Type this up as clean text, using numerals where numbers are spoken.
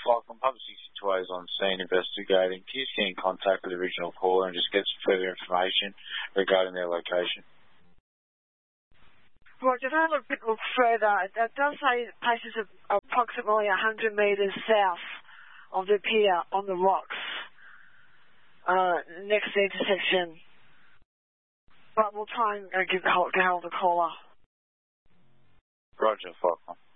Falcon, Public 62A is on scene investigating. Please get in contact with the original caller and just get some further information regarding their location. Roger, if I have a bit look further, it does say the place is approximately 100 metres south of the pier on the rocks, next to the intersection. But we'll try and get hold of the caller. Roger, Falcon.